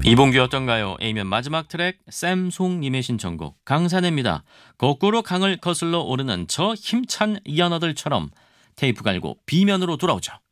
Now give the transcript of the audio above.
이봉규였던가요? A면 마지막 트랙 샘송님의 신청곡 강산입니다. 거꾸로 강을 거슬러 오르는 저 힘찬 연어들처럼 테이프 갈고 B면으로 돌아오죠.